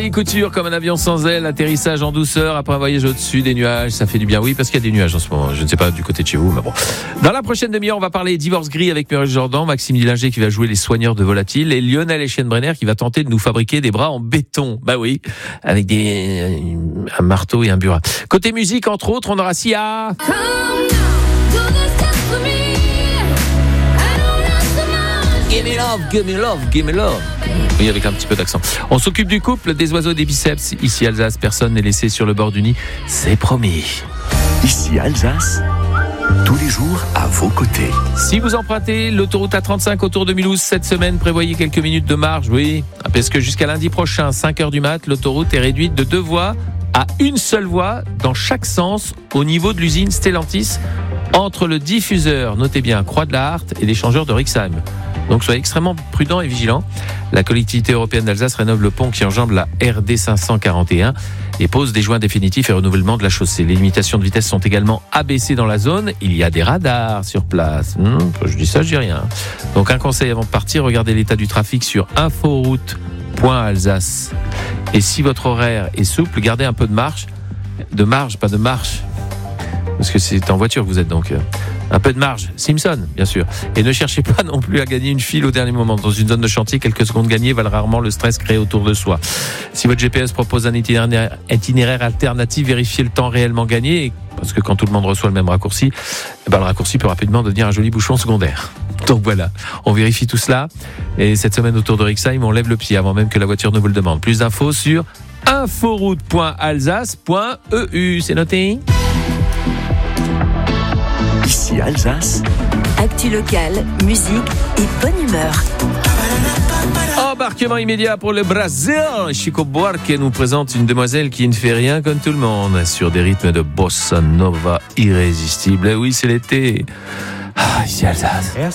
Charlie Couture, comme un avion sans aile, atterrissage en douceur après un voyage au-dessus des nuages, ça fait du bien. Oui, parce qu'il y a des nuages en ce moment. Je ne sais pas du côté de chez vous, mais bon. Dans la prochaine demi-heure, on va parler divorce gris avec Muriel Jordan, Maxime Dillinger qui va jouer les soigneurs de volatiles et Lionel Eschenbrenner qui va tenter de nous fabriquer des bras en béton. Bah oui, avec un marteau et un burin. Côté musique, entre autres, on aura Sia. Give me love, give me love, give me love. Oui, avec un petit peu d'accent. On s'occupe du couple, des oiseaux, des biceps. Ici Alsace, personne n'est laissé sur le bord du nid. C'est promis. Ici Alsace, tous les jours à vos côtés. Si vous empruntez l'autoroute A35 autour de Mulhouse cette semaine, prévoyez quelques minutes de marge, oui. Parce que jusqu'à lundi prochain, 5h du mat, l'autoroute est réduite de 2 voies à une seule voie dans chaque sens au niveau de l'usine Stellantis entre le diffuseur, notez bien, Croix de la Harte et l'échangeur de Rixheim. Donc soyez extrêmement prudents et vigilants. La collectivité européenne d'Alsace rénove le pont qui enjambe la RD 541 et pose des joints définitifs et renouvellement de la chaussée. Les limitations de vitesse sont également abaissées dans la zone. Il y a des radars sur place. Je dis ça, je dis rien. Donc un conseil avant de partir, regardez l'état du trafic sur inforoute.alsace. Et si votre horaire est souple, gardez un peu de marge, pas de marche. Parce que c'est en voiture que vous êtes donc. Un peu de marge, Simpson, bien sûr. Et ne cherchez pas non plus à gagner une file au dernier moment. Dans une zone de chantier, quelques secondes gagnées valent rarement le stress créé autour de soi. Si votre GPS propose un itinéraire alternatif, vérifiez le temps réellement gagné. Parce que quand tout le monde reçoit le même raccourci, le raccourci peut rapidement devenir un joli bouchon secondaire. Donc voilà, on vérifie tout cela. Et cette semaine autour de Rixheim, on lève le pied avant même que la voiture ne vous le demande. Plus d'infos sur inforoute.alsace.eu. C'est noté ? Ici Alsace. Actu locale, musique et bonne humeur. Embarquement immédiat pour le Brésil. Chico Buarque nous présente une demoiselle qui ne fait rien comme tout le monde, sur des rythmes de bossa nova irrésistibles. Et oui, c'est l'été. Ici Alsace.